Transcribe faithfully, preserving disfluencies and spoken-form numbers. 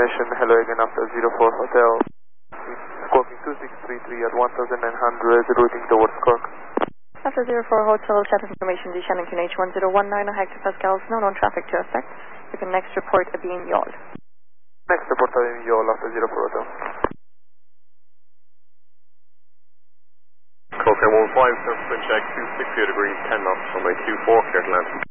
information. Hello again after zero four Hotel. Scorpion two six three three at one thousand nine hundred, routing towards Cork. After zero four Hotel, chat information, D Shannon Q H one zero one nine hectopascals, no known traffic to affect. You can next report a being yawl. Next report a being yawl after zero four Hotel. Cork one five, surface wind check, two sixty degrees, ten knots, runway two four, clear to land.